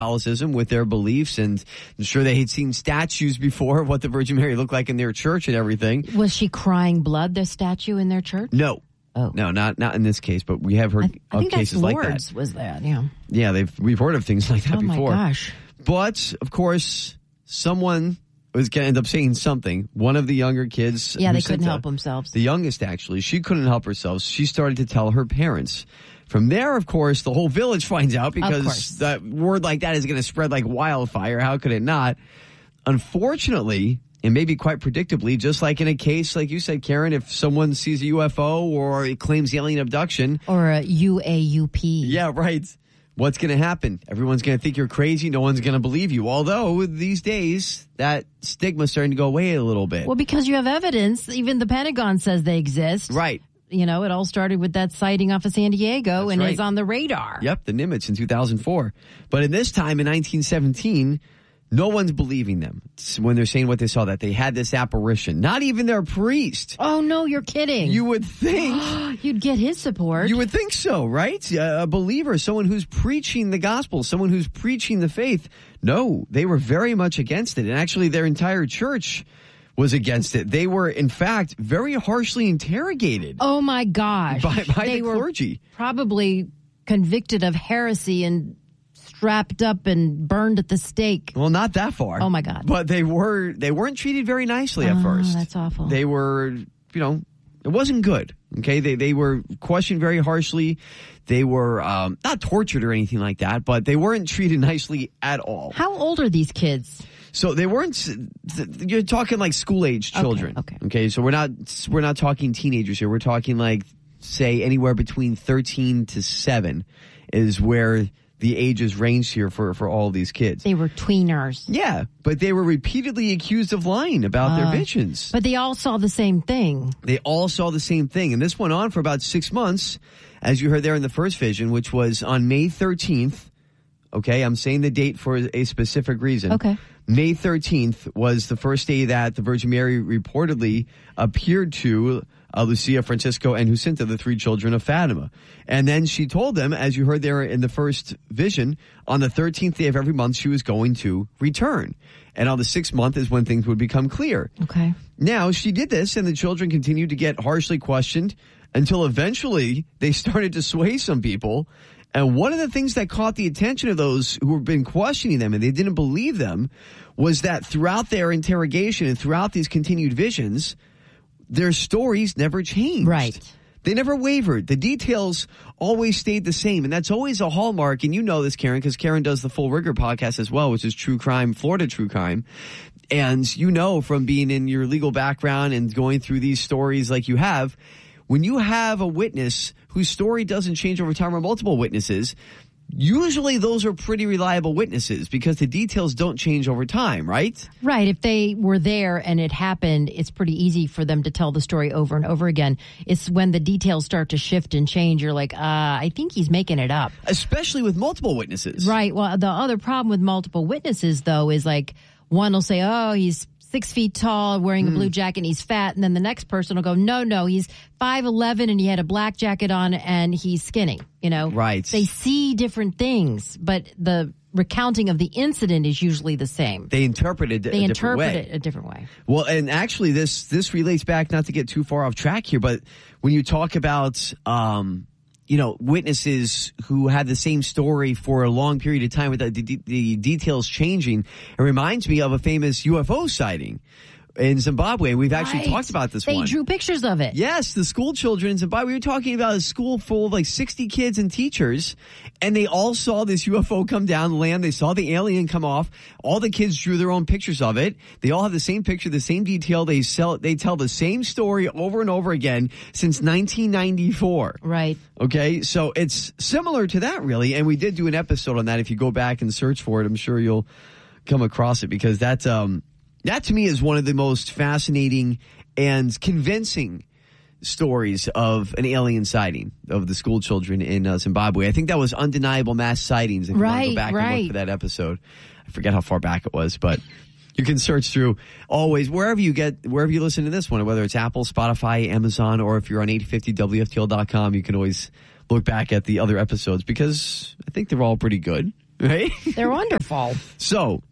Catholicism, with their beliefs, and I'm sure they had seen statues before of what the Virgin Mary looked like in their church and everything. Was she crying blood, the statue in their church? No. Oh. No, not in this case, but we have heard of cases like that. Lourdes was that, yeah. Yeah, we've heard of things like that before. Oh, my gosh. But, of course, someone was going to end up saying something. One of the younger kids. Yeah, they couldn't help themselves. The youngest, actually. She couldn't help herself. She started to tell her parents. From there, of course, the whole village finds out because that word like that is going to spread like wildfire. How could it not? Unfortunately, and maybe quite predictably, just like in a case, like you said, Karen, if someone sees a UFO or it claims alien abduction. Or a UAUP. Yeah, right. What's going to happen? Everyone's going to think you're crazy. No one's going to believe you. Although these days, that stigma's starting to go away a little bit. Well, because you have evidence. Even the Pentagon says they exist. Right. You know, it all started with that sighting off of San Diego. That's and right. It's on the radar. Yep, the Nimitz in 2004. But in this time, in 1917, no one's believing them when they're saying what they saw, that they had this apparition. Not even their priest. Oh, no, you're kidding. You would think. You'd get his support. You would think so, right? A believer, someone who's preaching the gospel, someone who's preaching the faith. No, they were very much against it. And actually, their entire church was against it. They were, in fact, very harshly interrogated. Oh, my gosh. By they the clergy. Were probably convicted of heresy and strapped up and burned at the stake. Well, not that far. Oh, my God. But they weren't treated very nicely at first. Oh, that's awful. They were, it wasn't good. Okay, they were questioned very harshly. They were not tortured or anything like that, but they weren't treated nicely at all. How old are these kids? So they weren't. You're talking like school age children. Okay. So we're not talking teenagers here. We're talking like, say, anywhere between 13 to 7 is where the ages ranged here for all these kids. They were tweeners. Yeah, but they were repeatedly accused of lying about their visions. But they all saw the same thing. They all saw the same thing. And this went on for about 6 months, as you heard there in the first vision, which was on May 13th. Okay, I'm saying the date for a specific reason. Okay. May 13th was the first day that the Virgin Mary reportedly appeared to Lucia, Francisco, and Jacinta, the 3 children of Fatima. And then she told them, as you heard there in the first vision, on the 13th day of every month, she was going to return. And on the 6th month is when things would become clear. Okay. Now, she did this, and the children continued to get harshly questioned until eventually they started to sway some people. And one of the things that caught the attention of those who had been questioning them and they didn't believe them was that throughout their interrogation and throughout these continued visions, their stories never changed. Right. They never wavered. The details always stayed the same. And that's always a hallmark. And you know this, Karen, because Karen does the Full Rigor podcast as well, which is true crime, Florida true crime. And you know from being in your legal background and going through these stories like you have, when you have a witness whose story doesn't change over time or multiple witnesses, usually those are pretty reliable witnesses because the details don't change over time, right? Right. If they were there and it happened, it's pretty easy for them to tell the story over and over again. It's when the details start to shift and change, you're like, I think he's making it up. Especially with multiple witnesses. Right. Well, the other problem with multiple witnesses, though, is like one will say, oh, he's 6 feet tall, wearing a blue jacket, and he's fat. And then the next person will go, no, he's 5'11", and he had a black jacket on, and he's skinny, Right. They see different things, but the recounting of the incident is usually the same. They interpret it a different way. Well, and actually this relates back, not to get too far off track here, but when you talk about witnesses who had the same story for a long period of time without the details changing, it reminds me of a famous UFO sighting in Zimbabwe. We've actually talked about this one. They drew pictures of it. Yes, the school children in Zimbabwe. We were talking about a school full of like 60 kids and teachers, and they all saw this UFO come down, land. They saw the alien come off. All the kids drew their own pictures of it. They all have the same picture, the same detail. They tell the same story over and over again since 1994. Right. Okay, so it's similar to that, really. And we did do an episode on that. If you go back and search for it, I'm sure you'll come across it because that's that to me is one of the most fascinating and convincing stories of an alien sighting of the school children in Zimbabwe. I think that was Undeniable Mass Sightings. If you want to go back and look for that episode. I forget how far back it was, but you can search through always wherever you listen to this one, whether it's Apple, Spotify, Amazon, or if you're on 850WFTL.com, you can always look back at the other episodes because I think they're all pretty good. right? They're wonderful. So,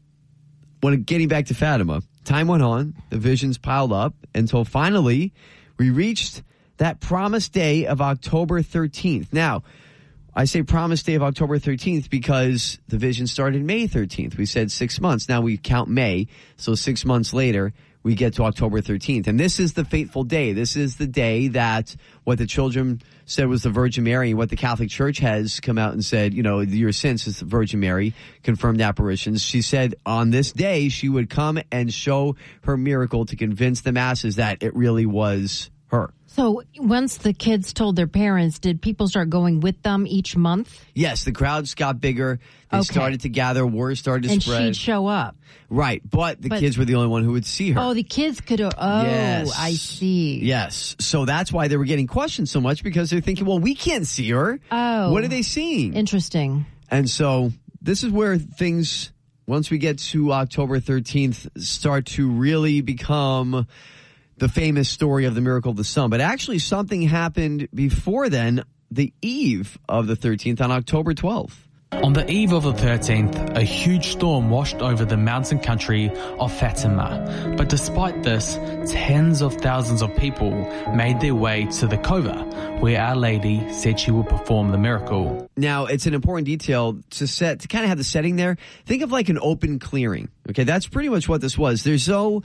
getting back to Fatima, time went on, the visions piled up, until finally we reached that promised day of October 13th. Now, I say promised day of October 13th because the vision started May 13th. We said 6 months. Now we count May, so 6 months later, we get to October 13th. And this is the fateful day. This is the day that what the children said was the Virgin Mary, what the Catholic Church has come out and said, the year since is the Virgin Mary, confirmed apparitions. She said on this day she would come and show her miracle to convince the masses that it really was her. So once the kids told their parents, did people start going with them each month? Yes, the crowds got bigger. They started to gather. Word started to spread. And she'd show up. Right, but the kids were the only one who would see her. Oh, the kids could. Yes. I see. Yes, so that's why they were getting questioned so much, because they're thinking, well, we can't see her. Oh. What are they seeing? Interesting. And so this is where things, once we get to October 13th, start to really become the famous story of the miracle of the sun. But actually something happened before then, the eve of the 13th, on October 12th. On the eve of the 13th, a huge storm washed over the mountain country of Fatima. But despite this, tens of thousands of people made their way to the cova, where Our Lady said she would perform the miracle. Now, it's an important detail to kind of have the setting there. Think of like an open clearing. Okay, that's pretty much what this was. There's no,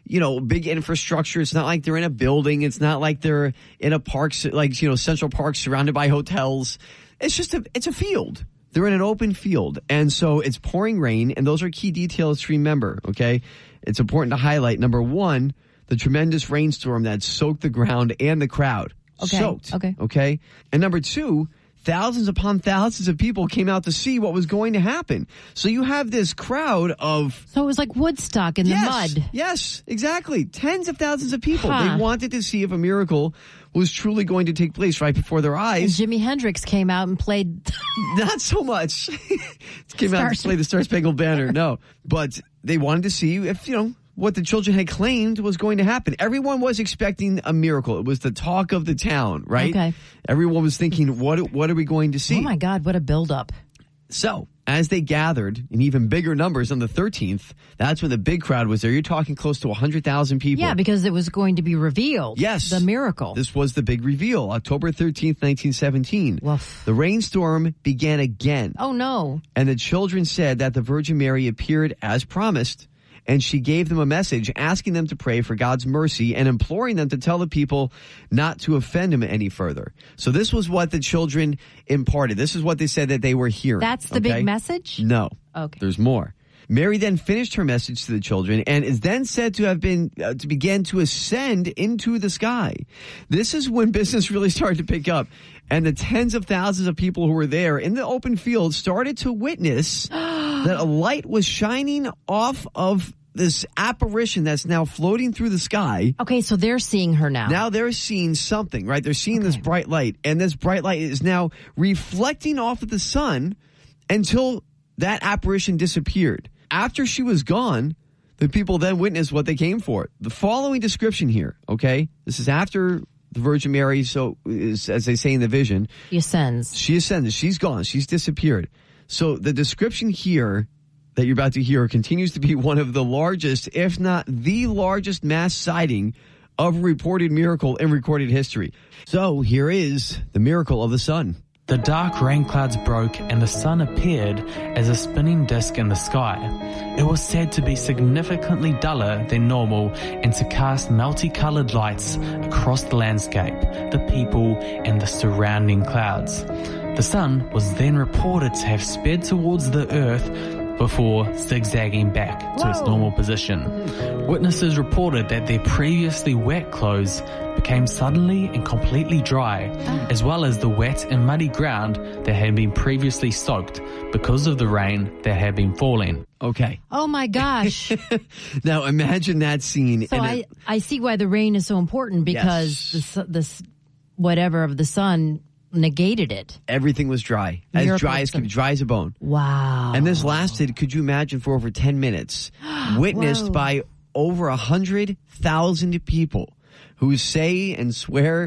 big infrastructure. It's not like they're in a building. It's not like they're in a park, Central Park surrounded by hotels. It's just it's a field. They're in an open field, and so it's pouring rain, and those are key details to remember, okay? It's important to highlight, number one, the tremendous rainstorm that soaked the ground and the crowd. Okay. Soaked. Okay. And number two, thousands upon thousands of people came out to see what was going to happen. So you have this crowd of... So it was like Woodstock in the mud. Yes, exactly. Tens of thousands of people. Huh. They wanted to see if a miracle was truly going to take place right before their eyes. And Jimi Hendrix came out and played... Not so much. Came out to play the Star Spangled Banner, no. But they wanted to see if, what the children had claimed was going to happen. Everyone was expecting a miracle. It was the talk of the town, right? Okay. Everyone was thinking, what are we going to see? Oh my God, what a buildup. So, as they gathered in even bigger numbers on the 13th, that's when the big crowd was there. You're talking close to 100,000 people. Yeah, because it was going to be revealed. Yes. The miracle. This was the big reveal, October 13th, 1917. Woof. The rainstorm began again. Oh, no. And the children said that the Virgin Mary appeared as promised, and she gave them a message asking them to pray for God's mercy and imploring them to tell the people not to offend him any further. So this was what the children imparted. This is what they said that they were hearing. That's the big message? No. Okay. There's more. Mary then finished her message to the children and is then said to have been to begin to ascend into the sky. This is when business really started to pick up, and the tens of thousands of people who were there in the open field started to witness that a light was shining off of this apparition that's now floating through the sky. Okay, so they're seeing her now. Now they're seeing something, right? They're seeing this bright light, and this bright light is now reflecting off of the sun until that apparition disappeared. After she was gone, the people then witnessed what they came for. The following description here, okay? This is after the Virgin Mary, so as they say in the vision. She ascends. She ascended. She's gone. She's disappeared. So the description here that you're about to hear continues to be one of the largest, if not the largest mass sighting of a reported miracle in recorded history. So here is the miracle of the sun. The dark rain clouds broke and the sun appeared as a spinning disk in the sky. It was said to be significantly duller than normal and to cast multicolored lights across the landscape, the people, and the surrounding clouds. The sun was then reported to have sped towards the earth before zigzagging back to its normal position. Witnesses reported that their previously wet clothes became suddenly and completely dry, as well as the wet and muddy ground that had been previously soaked because of the rain that had been falling. Okay. Oh my gosh. Now imagine that scene. So I see why the rain is so important, because this whatever of the sun negated it. Everything was dry. As dry as a bone. Wow. And this lasted, could you imagine, for over 10 minutes. Witnessed by over 100,000 people who say and swear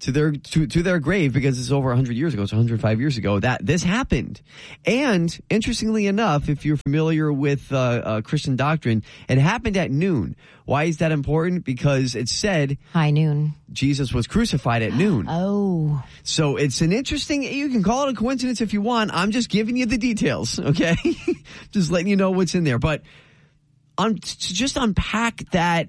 to their grave, because it's over 100 years ago. It's 105 years ago that this happened. And interestingly enough, if you're familiar with Christian doctrine, it happened at noon. Why is that important? Because it said high noon. Jesus was crucified at noon. Oh. So it's an interesting, you can call it a coincidence if you want. I'm just giving you the details, okay? Just letting you know what's in there. But to just unpack that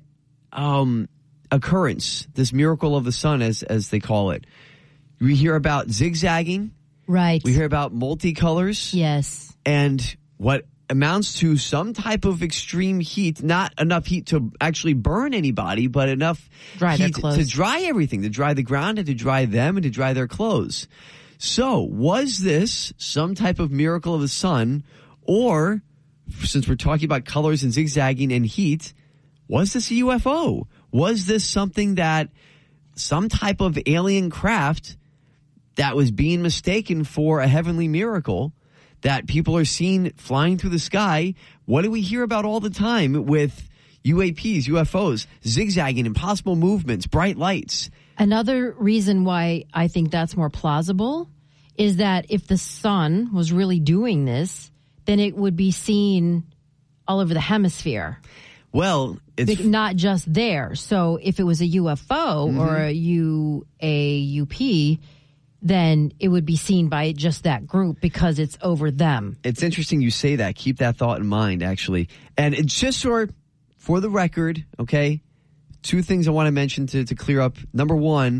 occurrence, this miracle of the sun, as they call it. We hear about zigzagging. Right. We hear about multicolors. Yes. And what amounts to some type of extreme heat, not enough heat to actually burn anybody, but enough heat to dry everything, to dry the ground and to dry them and to dry their clothes. So was this some type of miracle of the sun, or, since we're talking about colors and zigzagging and heat, was this a UFO? Was this something that some type of alien craft that was being mistaken for a heavenly miracle that people are seeing flying through the sky? What do we hear about all the time with UAPs, UFOs, zigzagging, impossible movements, bright lights? Another reason why I think that's more plausible is that if the sun was really doing this, then it would be seen all over the hemisphere. Well, it's not just there. So if it was a UFO or a UP, then it would be seen by just that group because it's over them. It's interesting you say that. Keep that thought in mind, actually. And it's just for the record, okay, two things I want to mention to clear up. Number one,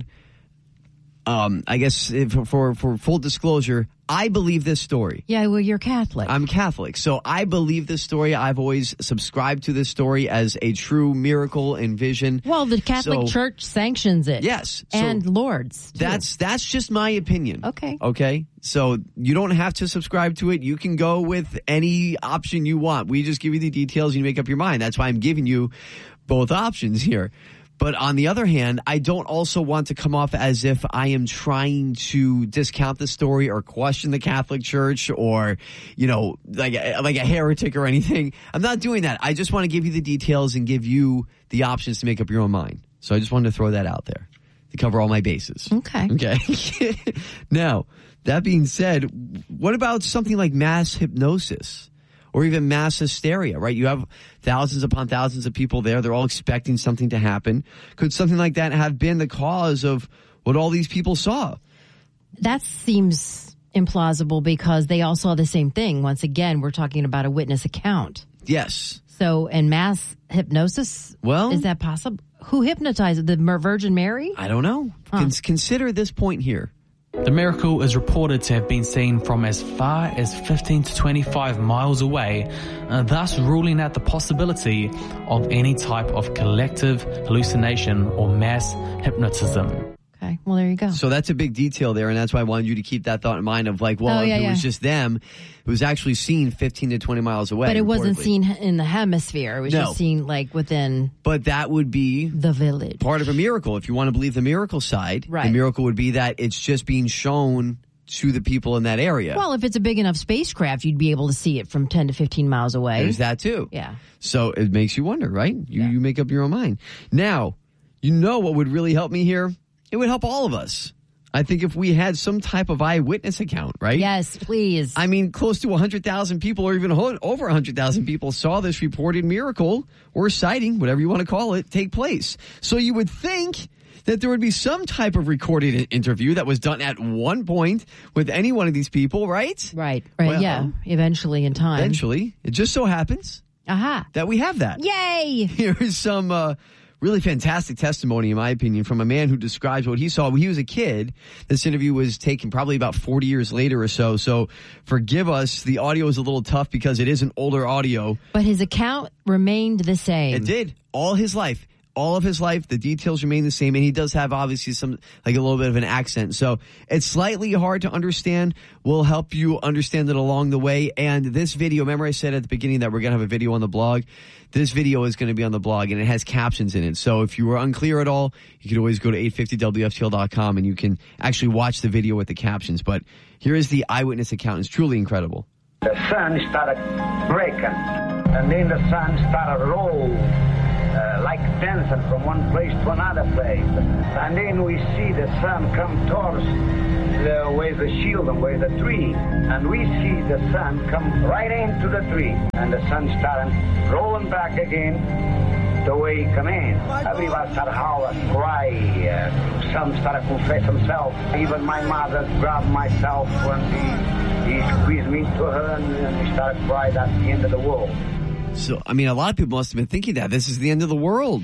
I guess for full disclosure, I believe this story. Yeah, well, you're Catholic. I'm Catholic, so I believe this story. I've always subscribed to this story as a true miracle and vision. Well, the Catholic Church sanctions it. Yes. And Lord's, too. That's just my opinion. Okay. Okay? So you don't have to subscribe to it. You can go with any option you want. We just give you the details and you make up your mind. That's why I'm giving you both options here. But on the other hand, I don't also want to come off as if I am trying to discount the story or question the Catholic Church or, like a heretic or anything. I'm not doing that. I just want to give you the details and give you the options to make up your own mind. So I just wanted to throw that out there to cover all my bases. Okay. Okay. Now, that being said, what about something like mass hypnosis? Or even mass hysteria, right? You have thousands upon thousands of people there. They're all expecting something to happen. Could something like that have been the cause of what all these people saw? That seems implausible because they all saw the same thing. Once again, we're talking about a witness account. Yes. So, and mass hypnosis? Well, is that possible? Who hypnotized the Virgin Mary? I don't know. Consider this point here. The miracle is reported to have been seen from as far as 15 to 25 miles away, thus ruling out the possibility of any type of collective hallucination or mass hypnotism. Okay, well, there you go. So that's a big detail there, and that's why I wanted you to keep that thought in mind of like, well, if it was just them, it was actually seen 15 to 20 miles away. But it wasn't seen in the hemisphere. It was just seen like within But that would be the village. Part of a miracle. If you want to believe the miracle side, right. The miracle would be that it's just being shown to the people in that area. Well, if it's a big enough spacecraft, you'd be able to see it from 10 to 15 miles away. There's that too. Yeah. So it makes you wonder, right? You make up your own mind. Now, what would really help me here? It would help all of us. I think if we had some type of eyewitness account, right? Yes, please. I mean, close to 100,000 people or even over 100,000 people saw this reported miracle or sighting, whatever you want to call it, take place. So you would think that there would be some type of recorded interview that was done at one point with any one of these people, right? Right. Well, yeah. Eventually in time. Eventually. It just so happens that we have that. Yay! Here is some really fantastic testimony, in my opinion, from a man who describes what he saw when he was a kid. This interview was taken probably about 40 years later or so. So forgive us. The audio is a little tough because it is an older audio. But his account remained the same. It did. All his life. All of his life, the details remain the same, and he does have obviously some, like a little bit of an accent. So it's slightly hard to understand. We'll help you understand it along the way. And this video, remember I said at the beginning that we're going to have a video on the blog? This video is going to be on the blog, and it has captions in it. So if you were unclear at all, you can always go to 850WFTL.com, and you can actually watch the video with the captions. But here is the eyewitness account. It's truly incredible. The sun started breaking, and then the sun started rolling. like dancing from one place to another place. And then we see the sun come towards with the shield and with the tree. And we see the sun come right into the tree. And the sun started rolling back again the way he came in. Everybody started howling, cry. Some started to confess himself. Even my mother grabbed myself when he squeezed me to her and he started crying. That's the end of the world. So, I mean, a lot of people must have been thinking that this is the end of the world.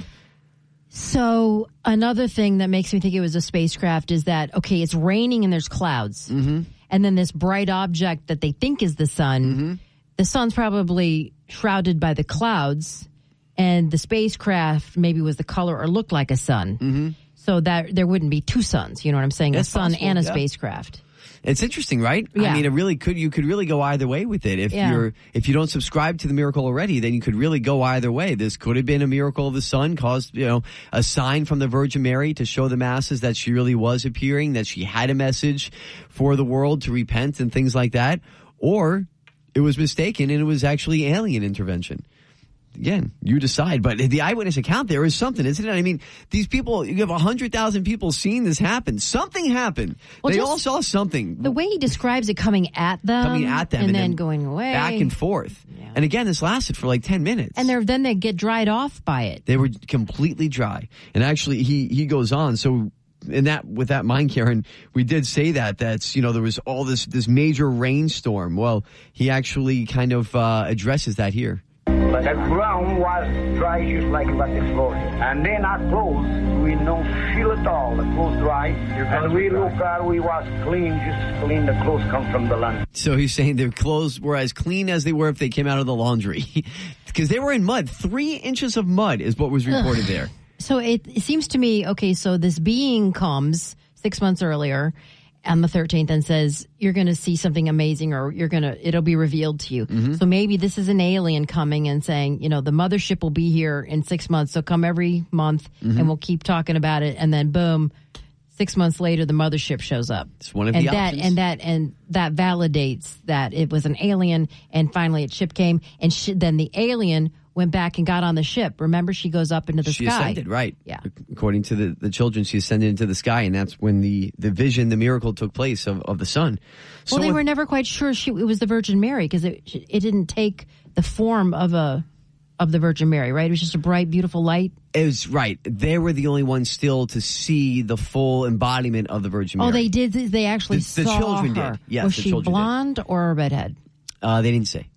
So another thing that makes me think it was a spacecraft is that, okay, it's raining and there's clouds. Mm-hmm. And then this bright object that they think is the sun, Mm-hmm. the sun's probably shrouded by the clouds, and the spacecraft maybe was the color or looked like a sun. Mm-hmm. So that there wouldn't be two suns, you know what I'm saying? That's a sun possible, and a yeah. spacecraft. It's interesting, right? Yeah. I mean, you could really go either way with it. If Yeah. if you don't subscribe to the miracle already, then you could really go either way. This could have been a miracle of the sun, caused, a sign from the Virgin Mary to show the masses that she really was appearing, that she had a message for the world to repent and things like that. Or it was mistaken and it was actually alien intervention. Again, you decide. But the eyewitness account there is something, isn't it? I mean, these people, you have 100,000 people seeing this happen. Something happened. Well, they just all saw something. The way he describes it coming at them, and then going away. Back and forth. Yeah. And again, this lasted for like 10 minutes. And then they get dried off by it. They were completely dry. And actually, he goes on. So with that mind, Karen, we did say that's, there was all this major rainstorm. Well, he actually kind of addresses that here. But the ground was dry just like it was exploded. And then our clothes, we don't feel at all. The clothes dry. And we look out, we was clean, just clean. The clothes come from the laundry. So he's saying their clothes were as clean as they were if they came out of the laundry. Because they were in mud. 3 inches of mud is what was reported there. So it seems to me, okay, so this being comes 6 months earlier on the 13th and says, you're going to see something amazing, or it'll be revealed to you. Mm-hmm. So maybe this is an alien coming and saying, the mothership will be here in 6 months. So come every month and we'll keep talking about it. And then boom, 6 months later, the mothership shows up. It's one of the options. And that validates that it was an alien. And finally, a ship came, and then the alien went back and got on the ship. Remember, she goes up into the sky. She ascended, right. Yeah. According to the children, she ascended into the sky, and that's when the vision, the miracle took place of the sun. So Well, they were never quite sure it was the Virgin Mary, because it didn't take the form of the Virgin Mary, right? It was just a bright, beautiful light. It was right. They were the only ones still to see the full embodiment of the Virgin Mary. Oh, they did. They actually The saw children her. did. Yes, was the she children blonde or a redhead? They didn't say.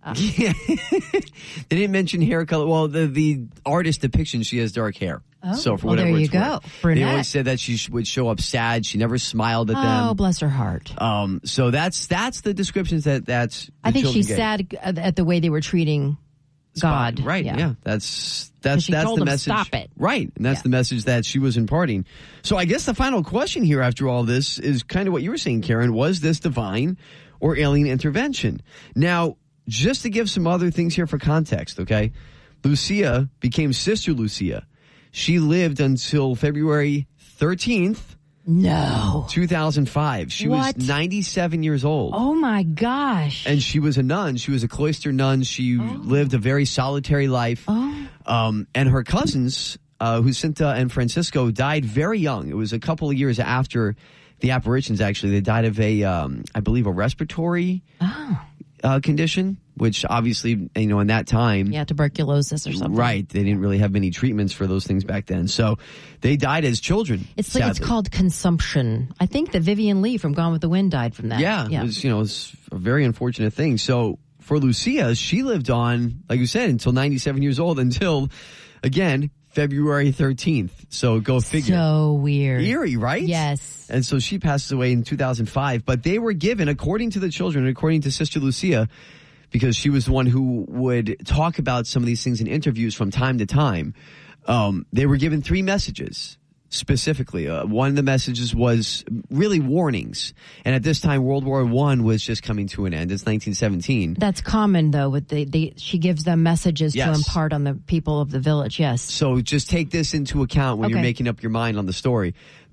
They didn't mention hair color. Well, the artist depiction, she has dark hair. Oh, so for well, whatever there you it's go. worth. Brunette. They always said that she would show up sad. She never smiled at them. Oh, bless her heart. So that's the descriptions that's. I think she's gave. sad at the way they were treating God. Right. Yeah. That's she that's told the them, message. "Stop it." Right. And that's the message that she was imparting. So I guess the final question here after all this is kind of what you were saying, Karen. Was this divine or alien intervention? Now, just to give some other things here for context, okay? Lucia became Sister Lucia. She lived until February 13th, No. 2005. She What? was 97 years old. Oh my gosh. And she was a nun. She was a cloister nun. She lived a very solitary life. Oh. And her cousins, Jacinta and Francisco, died very young. It was a couple of years after the apparitions, actually. They died of I believe, a respiratory condition, which obviously, in that time. Yeah, tuberculosis or something. Right. They didn't really have many treatments for those things back then. So they died as children. It's called consumption. I think that Vivian Lee from Gone with the Wind died from that. Yeah. It was, it's a very unfortunate thing. So for Lucia, she lived on, like you said, until 97 years old, until, again, February 13th. So go figure. So weird. Eerie, right? Yes. And so she passes away in 2005. But they were given, according to the children, according to Sister Lucia, because she was the one who would talk about some of these things in interviews from time to time, they were given 3 messages. Specifically, one of the messages was really warnings. And at this time, World War I was just coming to an end. It's 1917. That's common, though. With she gives them messages to impart on the people of the village. Yes. So just take this into account when you're making up your mind on the story.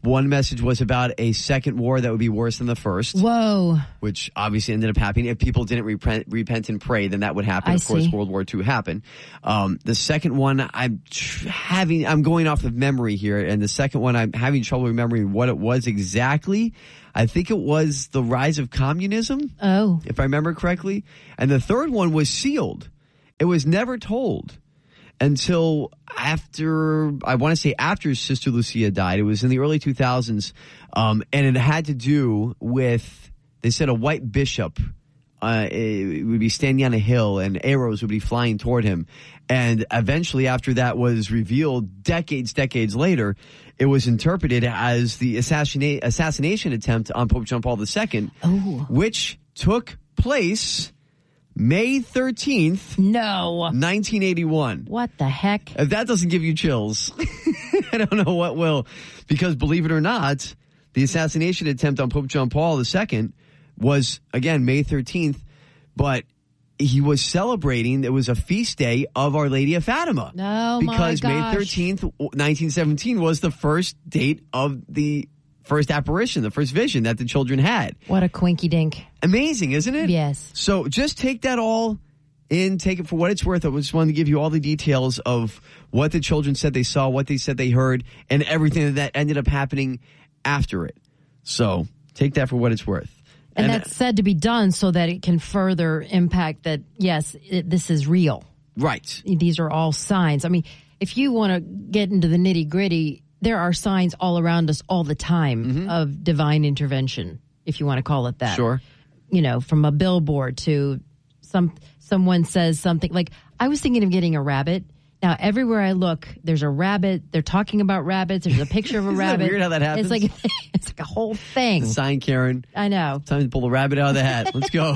One message was about a second war that would be worse than the first. Whoa. Which obviously ended up happening. If people didn't repent and pray, then that would happen. Of course, World War II happened. The second one, I'm going off of memory here, and the second one, I'm having trouble remembering what it was exactly. I think it was the rise of communism. Oh. If I remember correctly. And the third one was sealed. It was never told until after Sister Lucia died. It was in the early 2000s, and it had to do with, they said, a white bishop it would be standing on a hill and arrows would be flying toward him. And eventually, after that was revealed decades later, it was interpreted as the assassination attempt on Pope John Paul II, which took place May 13th, 1981. What the heck? If that doesn't give you chills, I don't know what will. Because believe it or not, the assassination attempt on Pope John Paul II was, again, May 13th, but he was celebrating, it was a feast day of Our Lady of Fatima. Because May 13th, 1917 was the first date of the first apparition, the first vision that the children had. What a quinky dink. Amazing, isn't it? Yes. So just take that all in, take it for what it's worth. I just wanted to give you all the details of what the children said they saw, what they said they heard, and everything that ended up happening after it. So take that for what it's worth. And that's said to be done so that it can further impact that, yes, this is real. Right. These are all signs. I mean, if you want to get into the nitty-gritty, there are signs all around us all the time of divine intervention, if you want to call it that. Sure. You know, from a billboard to someone says something. Like, I was thinking of getting a rabbit. Now, everywhere I look, there's a rabbit. They're talking about rabbits. There's a picture of a rabbit. Isn't that weird how that happens? It's like a whole thing. The sign, Karen. I know. Time to pull the rabbit out of the hat. Let's go.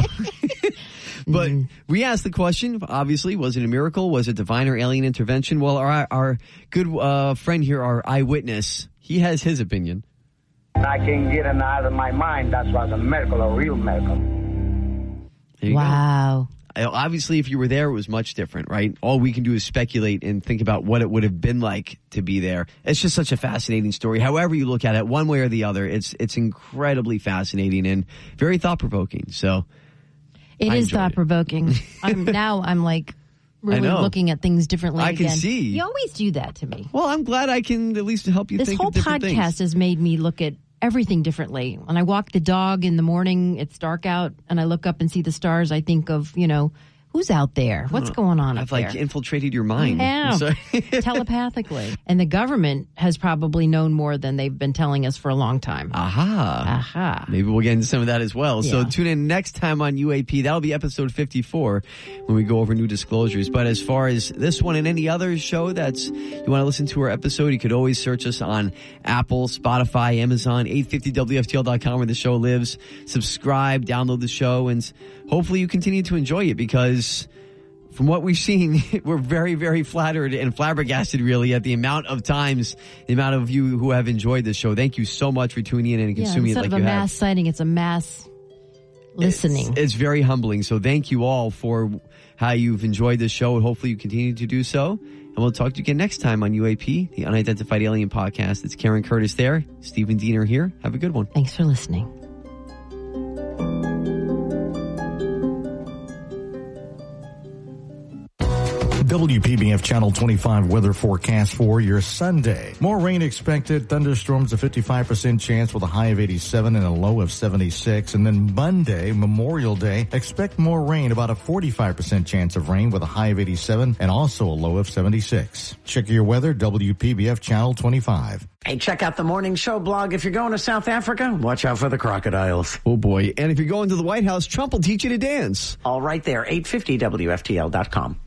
But we asked the question, obviously, was it a miracle? Was it divine or alien intervention? Well, our good friend here, our eyewitness, he has his opinion. I can't get it out of my mind. That was a miracle, a real miracle. There you Wow. go. Obviously, if you were there, it was much different, right? All we can do is speculate and think about what it would have been like to be there. It's just such a fascinating story. However you look at it, one way or the other, it's incredibly fascinating and very thought-provoking. So it is thought-provoking. I'm like really looking at things differently I again. can see. You always do that to me. Well, I'm glad I can at least help you think of different things. This whole podcast has made me look at everything differently. When I walk the dog in the morning, it's dark out, and I look up and see the stars, I think of, who's out there? What's going on up there? I've infiltrated your mind. Yeah, telepathically. And the government has probably known more than they've been telling us for a long time. Aha. Maybe we'll get into some of that as well. Yeah. So tune in next time on UAP. That'll be episode 54 when we go over new disclosures. But as far as this one and any other show that's you want to listen to our episode, you could always search us on Apple, Spotify, Amazon, 850WFTL.com where the show lives. Subscribe, download the show, and hopefully you continue to enjoy it because from what we've seen, we're very, very flattered and flabbergasted, really, at the amount of times, the amount of you who have enjoyed this show. Thank you so much for tuning in and consuming it like you have. Instead of a mass sighting, it's a mass listening. It's very humbling. So thank you all for how you've enjoyed this show, and hopefully you continue to do so. And we'll talk to you again next time on UAP, the Unidentified Alien Podcast. It's Karen Curtis there. Stephen Diener here. Have a good one. Thanks for listening. WPBF Channel 25 weather forecast for your Sunday. More rain expected. Thunderstorms a 55% chance with a high of 87 and a low of 76. And then Monday, Memorial Day, expect more rain, about a 45% chance of rain with a high of 87 and also a low of 76. Check your weather, WPBF Channel 25. Hey, check out the morning show blog. If you're going to South Africa, watch out for the crocodiles. Oh, boy. And if you're going to the White House, Trump will teach you to dance. All right there, 850WFTL.com.